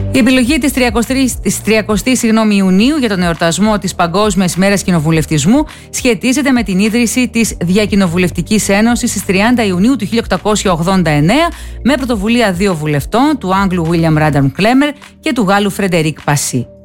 Η επιλογή της 30ης Ιουνίου για τον εορτασμό της Παγκόσμιας ημέρας κοινοβουλευτισμού σχετίζεται με την ίδρυση της Διακοινοβουλευτικής Ένωσης στις 30 Ιουνίου του 1889 με πρωτοβουλία δύο βουλευτών, του Άγγλου William Randolph Clemer και του Γάλλου Frederick Passy.